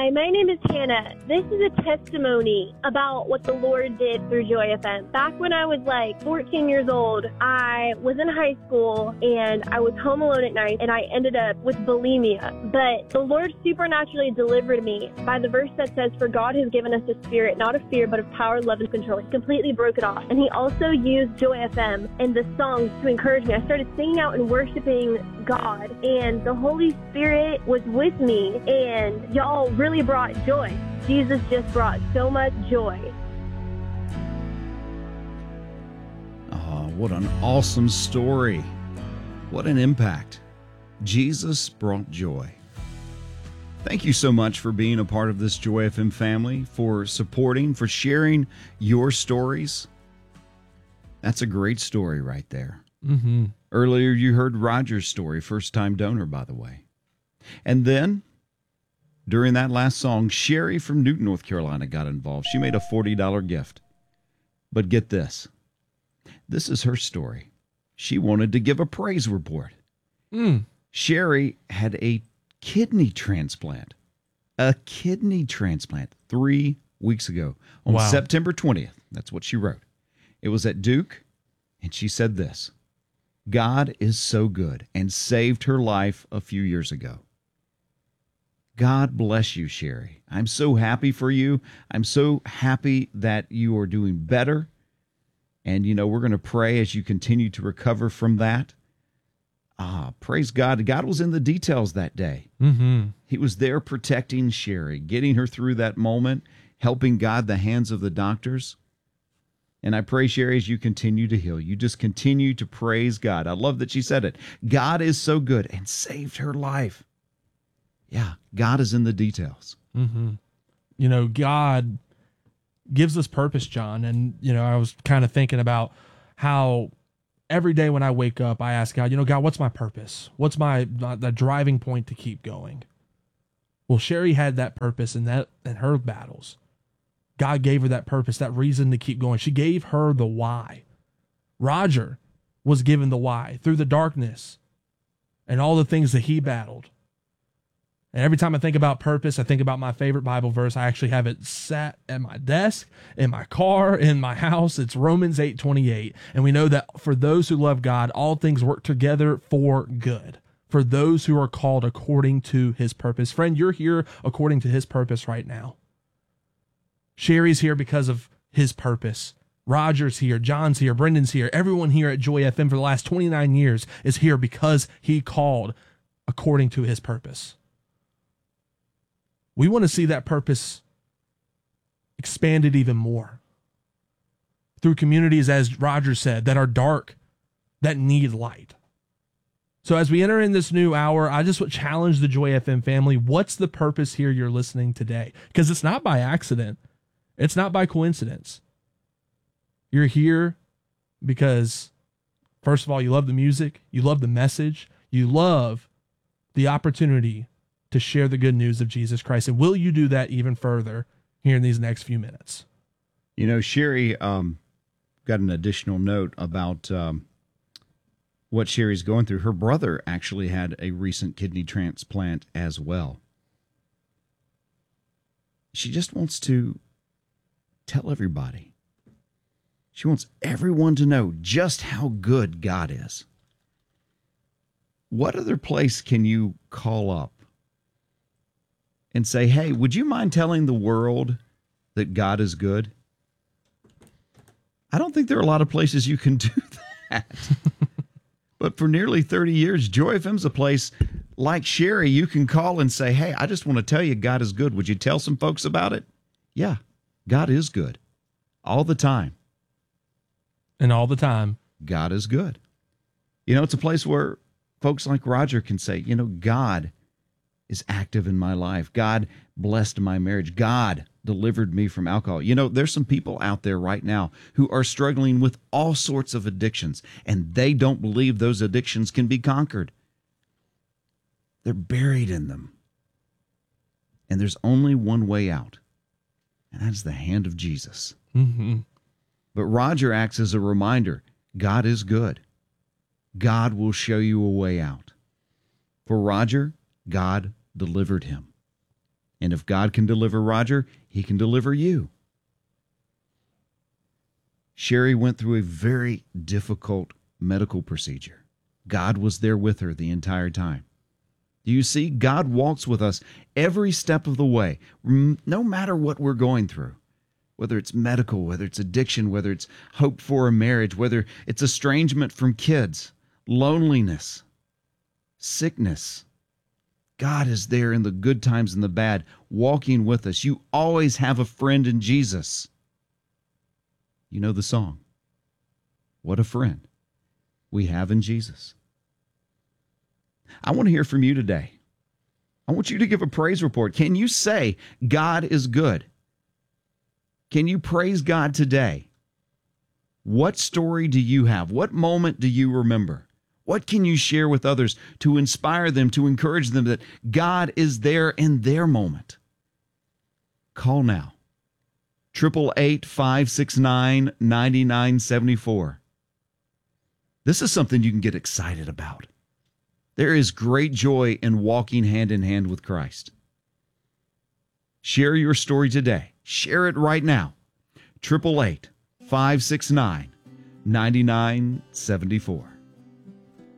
Hi, my name is Hannah. This is a testimony about what the Lord did through Joy FM. Back when I was like 14 years old, I was in high school and I was home alone at night and I ended up with bulimia. But the Lord supernaturally delivered me by the verse that says, "For God has given us a spirit, not of fear, but of power, love, and control." He completely broke it off. And he also used Joy FM and the songs to encourage me. I started singing out and worshiping God, and the Holy Spirit was with me, and y'all really brought joy. Jesus just brought so much joy. Oh, what an awesome story. What an impact. Jesus brought joy. Thank you so much for being a part of this Joy FM family, for supporting, for sharing your stories. That's a great story right there. Mm-hmm. Earlier, you heard Roger's story, first-time donor, by the way. And then, during that last song, Sherry from Newton, North Carolina got involved. She made a $40 gift. But get this. This is her story. She wanted to give a praise report. Sherry had a kidney transplant. A kidney transplant 3 weeks ago on September 20th. That's what she wrote. It was at Duke, and she said this: "God is so good," and saved her life a few years ago. God bless you, Sherry. I'm so happy for you. I'm so happy that you are doing better. And, you know, we're going to pray as you continue to recover from that. Praise God. God was in the details that day. Mm-hmm. He was there protecting Sherry, getting her through that moment, helping guide the hands of the doctors. And I pray, Sherry, as you continue to heal, you just continue to praise God. I love that she said it. God is so good, and saved her life. Yeah, God is in the details. Mm-hmm. You know, God gives us purpose, John. And, you know, I was kind of thinking about how every day when I wake up, I ask God, you know, God, what's my purpose? What's the driving point to keep going? Well, Sherry had that purpose in her battles. God gave her that purpose, that reason to keep going. She gave her the why. Roger was given the why through the darkness and all the things that he battled. And every time I think about purpose, I think about my favorite Bible verse. I actually have it sat at my desk, in my car, in my house. It's Romans 8:28. And we know that for those who love God, all things work together for good, for those who are called according to his purpose. Friend, you're here according to his purpose right now. Sherry's here because of his purpose. Roger's here. John's here. Brendan's here. Everyone here at Joy FM for the last 29 years is here because he called according to his purpose. We want to see that purpose expanded even more through communities, as Roger said, that are dark, that need light. So as we enter in this new hour, I just would challenge the Joy FM family. What's the purpose here you're listening today? Because it's not by accident. It's not by coincidence. You're here because, first of all, you love the music, you love the message, you love the opportunity to share the good news of Jesus Christ. And will you do that even further here in these next few minutes? You know, Sherry got an additional note about what Sherry's going through. Her brother actually had a recent kidney transplant as well. She just wants to tell everybody. She wants everyone to know just how good God is. What other place can you call up and say, "Hey, would you mind telling the world that God is good?" I don't think there are a lot of places you can do that. But for nearly 30 years, Joy FM's a place like Sherry you can call and say, "Hey, I just want to tell you God is good. Would you tell some folks about it?" Yeah, God is good. All the time. And all the time, God is good. You know, it's a place where folks like Roger can say, you know, God is active in my life. God blessed my marriage. God delivered me from alcohol. You know, there's some people out there right now who are struggling with all sorts of addictions, and they don't believe those addictions can be conquered. They're buried in them. And there's only one way out, and that's the hand of Jesus. Mm-hmm. But Roger acts as a reminder, God is good. God will show you a way out. For Roger, God delivered him. And if God can deliver Roger, he can deliver you. Sherry went through a very difficult medical procedure. God was there with her the entire time. Do you see? God walks with us every step of the way, no matter what we're going through, whether it's medical, whether it's addiction, whether it's hope for a marriage, whether it's estrangement from kids, loneliness, sickness. God is there in the good times and the bad, walking with us. You always have a friend in Jesus. You know the song, "What a Friend We Have in Jesus." I want to hear from you today. I want you to give a praise report. Can you say, God is good? Can you praise God today? What story do you have? What moment do you remember? What can you share with others to inspire them, to encourage them that God is there in their moment? Call now. 888-569-9974. This is something you can get excited about. There is great joy in walking hand in hand with Christ. Share your story today. Share it right now. 888-569-9974.